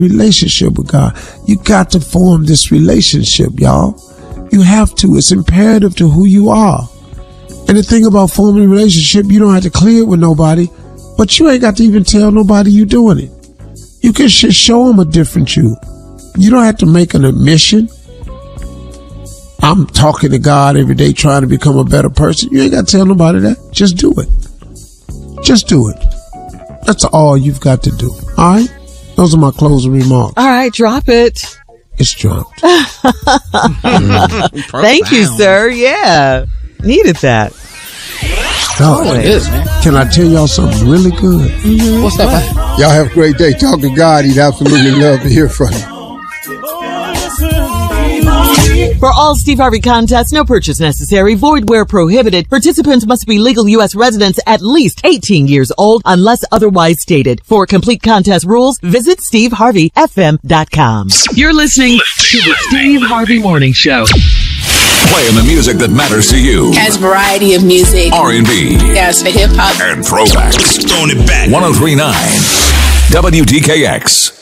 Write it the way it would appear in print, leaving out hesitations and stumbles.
relationship with God. You got to form this relationship, y'all. You have to. It's imperative to who you are. And the thing about forming a relationship, you don't have to clear it with nobody, but you ain't got to even tell nobody you doing it. You can show them a different you. You don't have to make an admission. I'm talking to God every day trying to become a better person. You ain't got to tell nobody that. Just do it. Just do it. That's all you've got to do. All right? Those are my closing remarks. All right, drop it. It's dropped. Thank you, sir. Yeah. Needed that. Oh, it is, man. Can I tell y'all something really good? Mm-hmm. What's up, man? Y'all have a great day. Talk to God. He'd absolutely love to hear from you. For all Steve Harvey contests, no purchase necessary, void where prohibited. Participants must be legal U.S. residents at least 18 years old unless otherwise stated. For complete contest rules, visit SteveHarveyFM.com. You're listening to the Steve Harvey Morning Show. Playing the music that matters to you. Has variety of music. R&B. Yes, for hip hop. And throwbacks. Throwing it back. 103.9 WDKX.